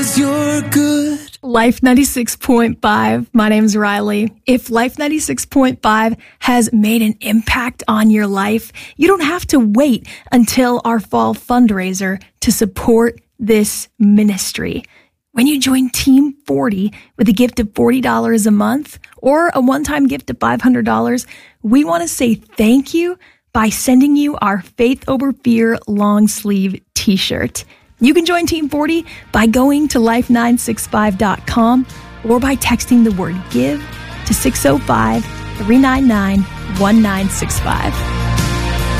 You're good. Life 96.5. My name's Riley. If Life 96.5 has made an impact on your life, you don't have to wait until our fall fundraiser to support this ministry. When you join Team 40 with a gift of $40 a month or a one-time gift of $500, we want to say thank you by sending you our Faith Over Fear long sleeve t-shirt. You can join Team 40 by going to life965.com or by texting the word GIVE to 605-399-1965.